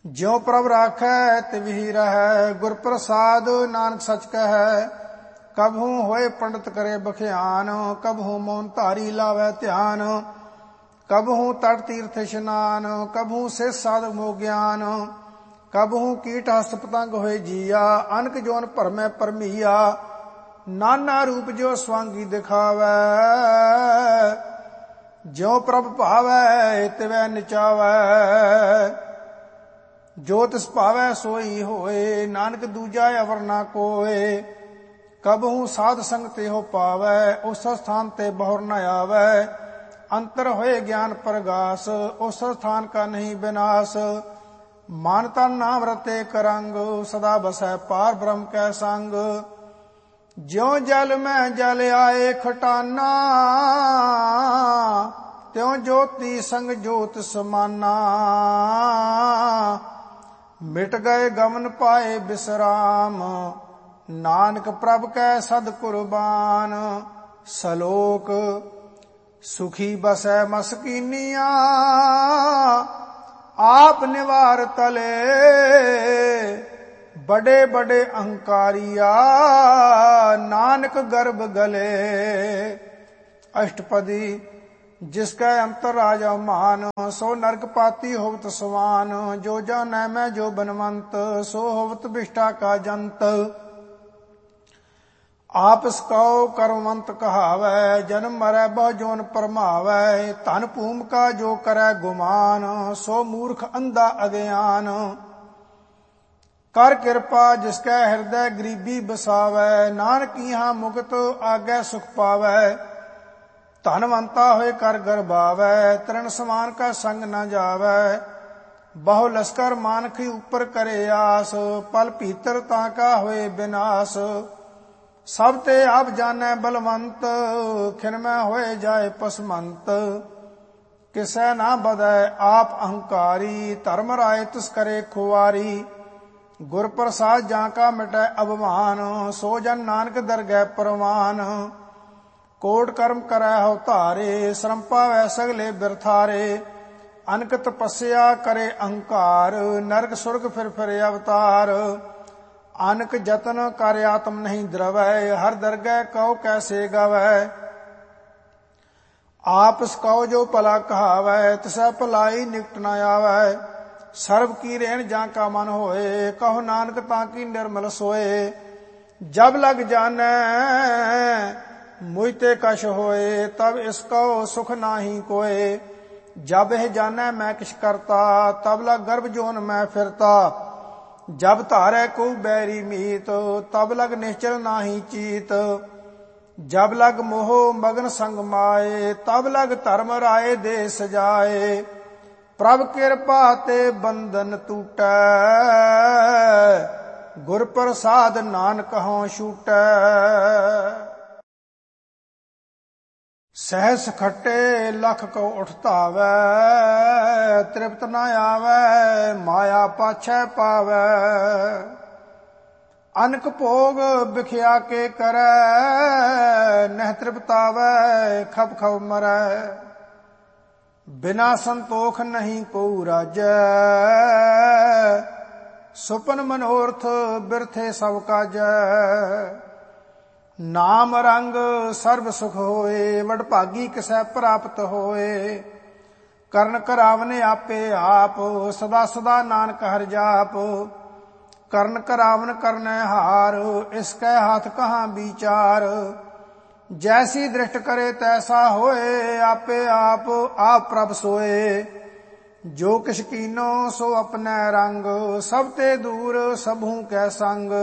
ज्यों प्रभ राखै तिवहि रहै, गुर प्रसाद नानक सच कहै। कबहू होए पंडित करे बख्यान, कबहू मौन धारी लावै ध्यान। कबहू तट तीर्थ इशनान, कबहू से साधक मोह ज्ञान। कबहू कीट हस्त पतंग होए जिया, अनक जोन भरमै परमिया। नाना रूप जो स्वांगी दिखावै, ज्यों प्रभ भावै तिवै निचावै। जो तिस भावै सोई होए, नानक दूजा अवर ना कोय। कबहू साध संग तेहो पावै, उस स्थान ते बहुर न आवै। अंतर होए ज्ञान प्रगास, उस स्थान का नहीं विनाश। मान तन नाम रते करंग, सदा बसै पार ब्रह्म कै संग। ज्यों जल में जल आए खटाना, त्यों ज्योति संग ज्योत समाना। मिट गए गमन पाए विश्राम, नानक प्रभ कै सद कुर्बान। सलोक सुखी बसै मस्कीनिया, आप निवार तले। बड़े बड़े अहंकारिया, नानक गर्भ गले। अष्टपदी जिसका अंतर राजा मान, सो नरक पाती होवत समान। जो जानै मैं जो बनवंत, सो होवत विष्ठा का जंत। आपस कौ कर्मवंत कहावै, जन्म मरै बहु जोन परमावै। धन भूम का जो करै गुमान, सो मूर्ख अंधा अज्ञान। कर कृपा जिसकै हृदय गरीबी बसावै, नानक यहाँ मुक्त आगे सुख पावै। धनवंता होए कर गर्भावै, तृण समान का संग न जावै। बहु लश्कर मानखी ऊपर करे आस, पल भीतर ताका होए विनाश। सब ते आप जानै बलवंत, खिन में होए जाए पसमंत। किसै ना बदै आप अहंकारी, धर्म राय तिस करे खुआरी। गुर प्रसाद जाका मिटै अभिमान, सो जन नानक दरगह परवान। कोट कर्म करै हो धारे, श्रम पावै सगले बिरथारे। अनक तपस्या करे अहंकार, नरक सुरग फिर अवतार। अनक जतन कर आत्म नहीं द्रवै, हर दरगह कहो कैसे गवै। आपस कहो जो भला कहावै, तिसै भलाई निकट न आवै। सर्व की रेण जाका मन होए, कहो नानक ताकी निर्मल सोए। जब लग जानै मुझते कश होए, तब इसको सुख नाही कोय। जब यह जानै मैं किछ करता, तब लग गर्भ जोन मैं फिरता। जब धारै को बैरी मीत, तब लग निश्चल नाही चीत। जब लग मोह मगन संग माए, तब लग धर्म राय दे सजाए। प्रभ कृपा ते बंधन टूटै, गुर प्रसाद नानक हों छूटै। सहस खट्टे लख को उठतावै, तृप्त न आवै माया पाछै पावै। अनक भोग बिख्या के करै, नह तृप्तावै खप खप मरै। बिना संतोख नहीं को राजै, सुपन मनोरथ बिरथे सब काजै। नाम रंग सर्व सुख होए, वडभागी किसै प्राप्त होए। करण करावने आपे आप, सदा सदा नानक हर जाप। करण करावन करनै हार, इसकै हाथ कहाँ विचार। जैसी दृष्ट करे तैसा होए, आपे आप प्रभ सोए। जो किछ कीनो सो अपनै रंग, सब ते दूर सबहू कै संग।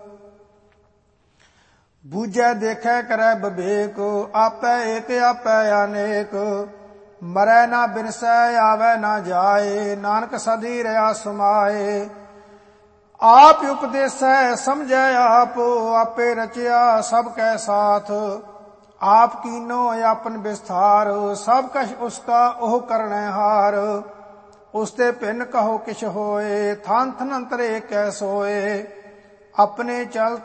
बूझै देखै करै विवेक, आपै एक आपै अनेक। मरै ना बिनसै आवै ना जाए, नानक सदी रहा समाए। आप उपदेसै समझै आप, आपे रचिया सब कै साथ। आप कीनो आपन विस्तार, सब कछ उसका ओह करनै हार। उसते भिन्न कहो किछ होए, थान थन अंतरे कै सोए। अपने चल